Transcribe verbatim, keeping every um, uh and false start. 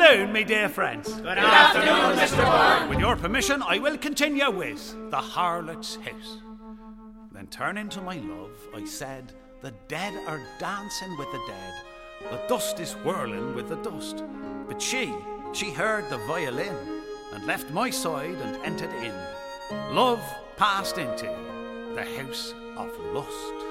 afternoon, me dear friends. Good afternoon, Mister Byrne. With your permission, I will continue with The Harlot's House. Then turning to my love, I said, the dead are dancing with the dead. The dust is whirling with the dust. But she, she heard the violin and left my side and entered in. Love passed into the house of lust.